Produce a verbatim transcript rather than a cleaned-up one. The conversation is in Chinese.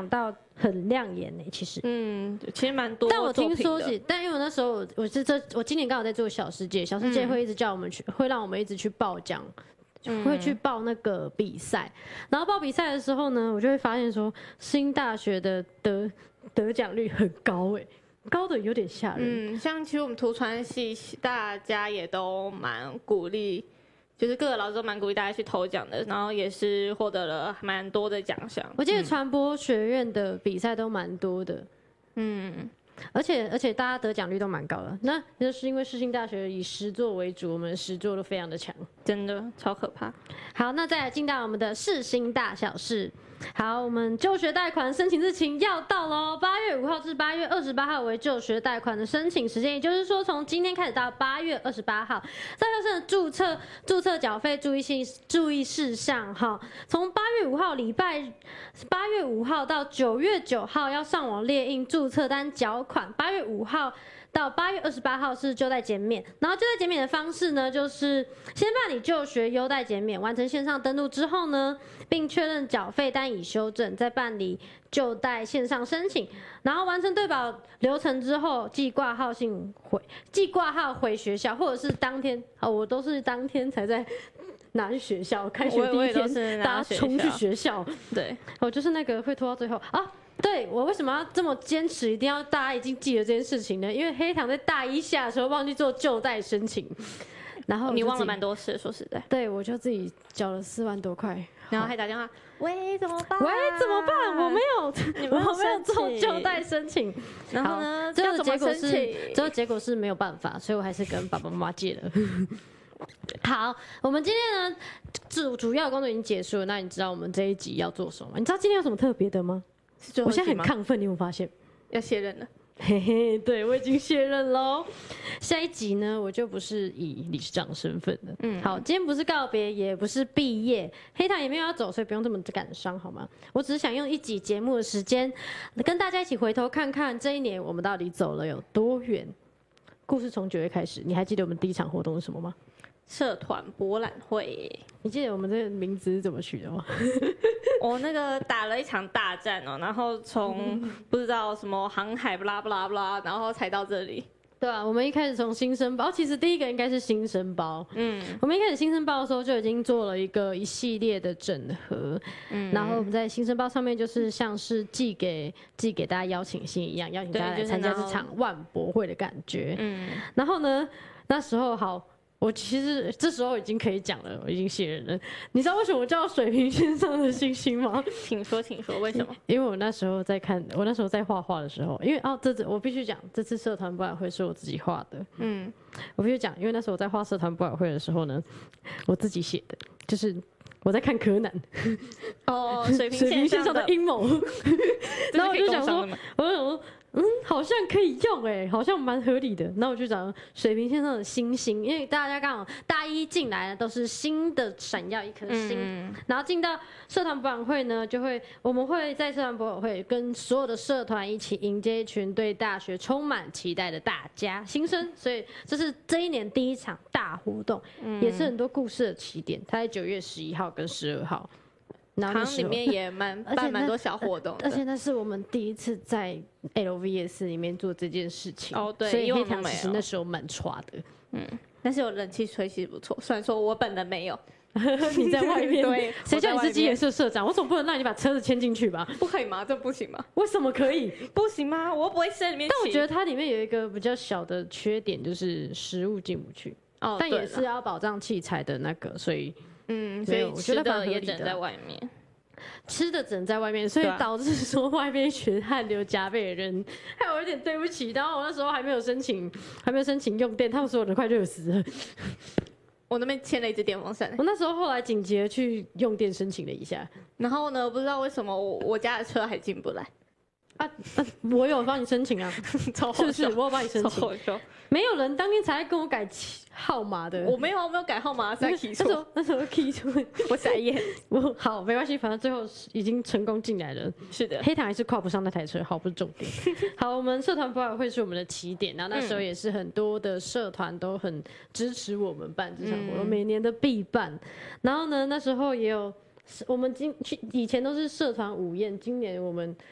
到很亮眼呢、欸。其实， 嗯，其实蛮多。 但我听说起，但因为我那时候我是这我今年刚好在做小世界，小世界会一直叫我们去，嗯、会让我们一直去报奖。会去报那个比赛，然后报比赛的时候呢，我就会发现说，新大学的得得奖率很高哎、欸，高的有点吓人。 嗯，像其实我们图传系大家也都蛮鼓励，就是各个老师都蛮鼓励大家去投奖的，然后也是获得了蛮多的奖项。 我记得传播学院的比赛都蛮多的，嗯。而且而且大家得奖率都蛮高的，那就是因为世新大学以实作为主，我们实作都非常的强， 真的超可怕。 好，那再来进到我们的世新大小事。好，我们就学贷款申请日期要到喽，八月五号至八月二十八号为就学贷款的申请时间，也就是说从今天开始到八月二十八号。再就是注册注册缴费注意性注意事项哈，从八月五号礼拜八月五号到九月九号要上网列印注册单缴款，八月五号。到八月二十八号是就贷减免，然后就贷减免的方式呢，就是先办理就学优待减免，完成线上登录之后呢，并确认缴费单已修正，再办理就贷线上申请，然后完成对保流程之后，寄挂号信回，寄挂号回学校，或者是当天啊，我都是当天才在拿去学校，开学第一天大家冲去学校， 对， 我就是那个会拖到最后啊。对，我为什么要这么坚持，一定要大家已经记得这件事情呢？因为黑糖在大一下的时候忘记做就贷申请，然后你忘了蛮多事，说实在。 对，我就自己缴了四万多块， 然后还打电话，喂，怎么办？ 喂，怎么办？我没有， 你我没有做就贷申请。 然后呢？ 最后的结果是， 最后结果是没有办法，所以我还是跟爸爸妈妈借了。好，我们今天呢主主要的工作已经结束了，那你知道我们这一集要做什么吗？你知道今天有什么特别的吗？我现在很亢奋，你有没有发现？ 要卸任了， 嘿嘿，对我已经卸任喽。下一集呢，我就不是以理事长的身份了。嗯，好，今天不是告别，也不是毕业，黑糖也没有要走，所以不用这么感伤，好吗？我只是想用一集节目的时间，跟大家一起回头看看这一年我们到底走了有多远。故事从九月开始，你还记得我们第一场活动是什么吗？ 社团博览会， 你记得我们这个名字是怎么取的吗？ 我那个打了一场大战哦，然后从不知道什么航海不拉不拉不拉，然后才到这里。 对啊，我们一开始从新生包，其实第一个应该是新生包。嗯，我们一开始新生包的时候就已经做了一个一系列的整合，嗯，然后我们在新生包上面就是像是寄给寄给大家邀请信一样，邀请大家来参加这场万博会的感觉。嗯，然后呢，那时候好。我其实这时候已经可以讲了，我已经卸任了。你知道为什么我叫水平线上的星星吗？ 请说，请说，为什么？ 因为我那时候在看，我那时候在画画的时候，因为哦，这次我必须讲，这次社团博览会是我自己画的。嗯，我必须讲，因为那时候我在画社团博览会的时候呢，我自己写的，就是我在看柯南。 哦，水平线上的阴谋。然后我就想说，我就想说。嗯，好像可以用哎、欸，好像蛮合理的。那我就找水平线上的星星，因为大家刚好大一进来的都是新的闪耀一颗星，嗯、然后进到社团博览会呢，就会我们会在社团博览会跟所有的社团一起迎接一群对大学充满期待的大家新生，所以这是这一年第一场大活动，嗯、也是很多故事的起点。它在九月十一号跟十二号。 然后里面也蛮办蛮多小活动的， 而且那是我们第一次在 L V S 里面做这件事情哦，对， 所以黑糖其实那时候蛮差的， 嗯，但是有冷气吹其实不错，虽然说我本人没有， 你在外面， 对， 谁叫你是机研社社长？我总不能让你把车子牵进去吧？ 不可以吗？这不行吗？ 为什么可以？ 不行吗？我又不会在里面。 但我觉得它里面有一个比较小的缺点，就是食物进不去，哦，但也是要保障器材的那个，所以嗯，所以我觉得也只能在外面。 吃的只能在外面，所以导致说外面一群汗流浃背的人，害我有点对不起。然后我那时候还没有申请，还没有申请用电，他们所有人快热死了。 我那边牵了一只电风扇， 我那时候后来紧急的去用电申请了一下， 然后呢，不知道为什么我我家的车还进不来。 啊啊！我有帮你申请啊， 超好笑， 是不是？我有帮你申请。没有人当天才跟我改号码的， 我没有，我没有改号码，才 key 错。那时候 key 错， 我傻眼。 我好没关系，反正最后已经成功进来了。 是的， 黑糖还是跨不上那台车，好不是重点。好，我们社团博览会是我们的起点，然后那时候也是很多的社团都很支持我们办这场活动，嗯、每年的必办。然后呢，那时候也有我们今以前都是社团午宴，今年我们